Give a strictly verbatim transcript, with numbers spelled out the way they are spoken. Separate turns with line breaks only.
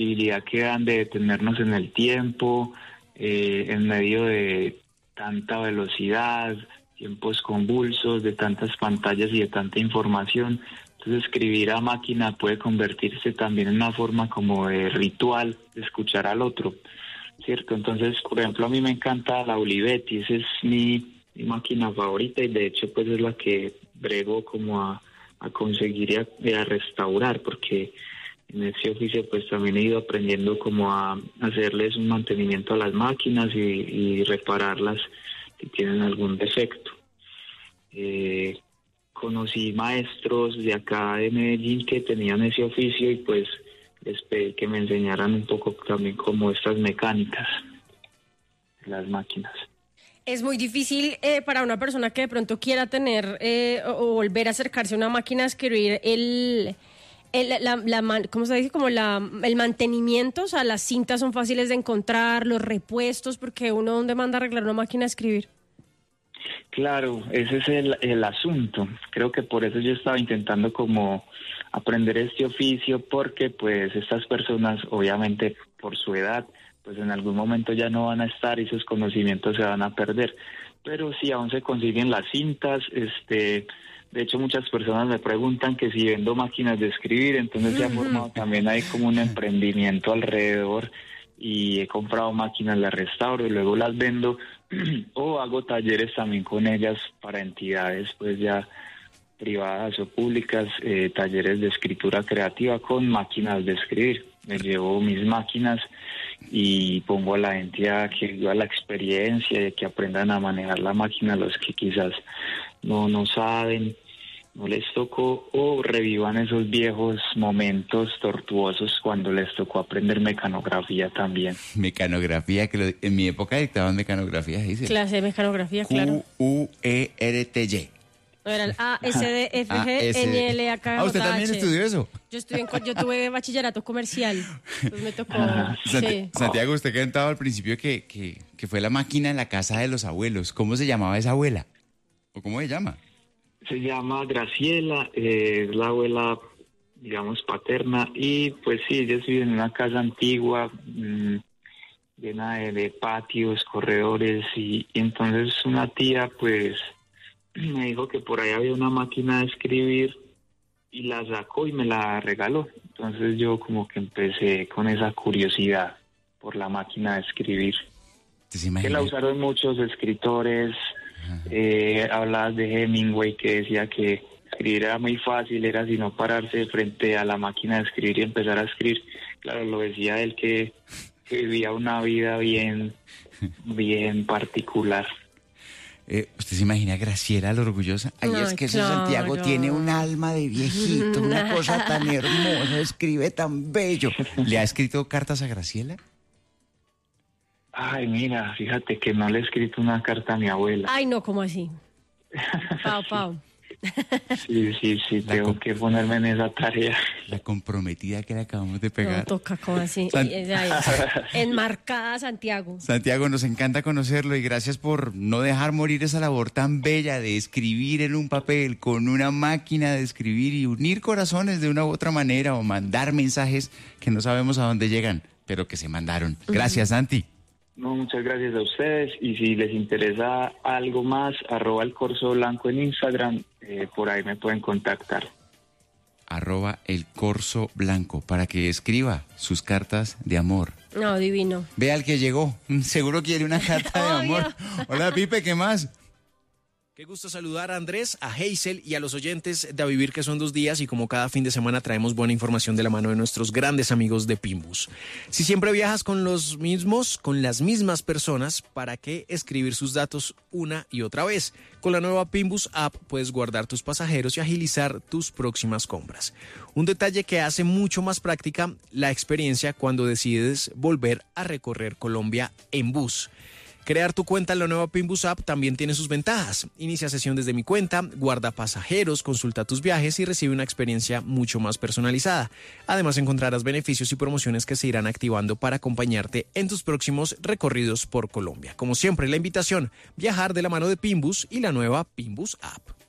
posibilidad que dan de detenernos en el tiempo, eh, en medio de tanta velocidad, tiempos convulsos, de tantas pantallas y de tanta información. Entonces escribir a máquina puede convertirse también en una forma como de ritual de escuchar al otro, ¿cierto? Entonces, por ejemplo, a mí me encanta la Olivetti, esa es mi, mi máquina favorita y de hecho pues es la que brego como a, a conseguir y a, y a restaurar, porque en ese oficio pues también he ido aprendiendo como a hacerles un mantenimiento a las máquinas y, y repararlas si tienen algún defecto. Eh, conocí maestros de acá de Medellín que tenían ese oficio y pues les pedí que me enseñaran un poco también como estas mecánicas de las máquinas.
Es muy difícil eh, para una persona que de pronto quiera tener eh, o, o volver a acercarse a una máquina a escribir el, el la, la, ¿cómo se dice? Como la, el mantenimiento, o sea, las cintas son fáciles de encontrar, los repuestos, porque uno ¿dónde manda a arreglar una máquina a escribir?
Claro, ese es el, el asunto. Creo que por eso yo estaba intentando como aprender este oficio, porque pues estas personas, obviamente por su edad, pues en algún momento ya no van a estar y sus conocimientos se van a perder. Pero si aún se consiguen las cintas, este, de hecho muchas personas me preguntan que si vendo máquinas de escribir, entonces se ha formado también hay como un emprendimiento alrededor y he comprado máquinas, las restauro y luego las vendo o hago talleres también con ellas para entidades pues ya privadas o públicas, eh, talleres de escritura creativa con máquinas de escribir. Me llevo mis máquinas y pongo a la gente a que viva la experiencia y que aprendan a manejar la máquina los que quizás no, no saben, no les tocó, o revivan esos viejos momentos tortuosos cuando les tocó aprender mecanografía también.
Mecanografía, que lo, en mi época dictaban mecanografía, dice.
Clase de mecanografía, claro.
Q U E R T Y.
No, era el A, S, D, F, G, N, L, A, K, J, H.
Ah, ¿usted también estudió eso?
Yo, estudié en, yo tuve bachillerato comercial, entonces me tocó,
Santi-
sí.
Santiago, usted cantaba al principio que, que, que fue la máquina en la casa de los abuelos. ¿Cómo se llamaba esa abuela? ¿O cómo se llama?
Se llama Graciela, eh, es la abuela, digamos, paterna, y pues sí, ellos viven en una casa antigua, mmm, llena de, de patios, corredores, y, y entonces una tía, pues, me dijo que por ahí había una máquina de escribir, y la sacó y me la regaló. Entonces yo como que empecé con esa curiosidad por la máquina de escribir. Que la usaron muchos escritores. Eh, hablabas de Hemingway, que decía que escribir era muy fácil, era sino pararse frente a la máquina de escribir y empezar a escribir. Claro, lo decía él que, que vivía una vida bien, bien particular.
Eh, ¿Usted se imagina a Graciela la orgullosa? Ay,
Ay,
es que ese
claro.
Santiago tiene un alma de viejito, una cosa tan hermosa, escribe tan bello. ¿Le ha escrito cartas a Graciela?
Ay, mira, fíjate que no le he escrito una carta a mi abuela.
Ay, no, ¿cómo así? Pau, Pau.
Sí, sí, sí,
La
tengo
com-
que ponerme en esa tarea.
La comprometida que le acabamos de
No,
pegar.
toca, ¿cómo así?
San-
Y ella es enmarcada Santiago.
Santiago, nos encanta conocerlo y gracias por no dejar morir esa labor tan bella de escribir en un papel con una máquina de escribir y unir corazones de una u otra manera o mandar mensajes que no sabemos a dónde llegan, pero que se mandaron. Gracias, Santi.
No, muchas gracias a ustedes, y si les interesa algo más, arroba el Corso Blanco en Instagram, eh, por ahí me pueden contactar.
Arroba el Corso Blanco para que escriba sus cartas de amor.
No, divino.
Ve al que llegó, seguro quiere una carta de
Obvio.
amor. Hola, Pipe, ¿qué más?
Qué gusto saludar a Andrés, a Hazel y a los oyentes de A Vivir, que son dos días, y como cada fin de semana traemos buena información de la mano de nuestros grandes amigos de Pimbus. Si siempre viajas con los mismos, con las mismas personas, ¿para qué escribir sus datos una y otra vez? Con la nueva Pimbus App puedes guardar tus pasajeros y agilizar tus próximas compras. Un detalle que hace mucho más práctica la experiencia cuando decides volver a recorrer Colombia en bus. Crear tu cuenta en la nueva Pimbus App también tiene sus ventajas. Inicia sesión desde mi cuenta, guarda pasajeros, consulta tus viajes y recibe una experiencia mucho más personalizada. Además, encontrarás beneficios y promociones que se irán activando para acompañarte en tus próximos recorridos por Colombia. Como siempre, la invitación, viajar de la mano de Pimbus y la nueva Pimbus App.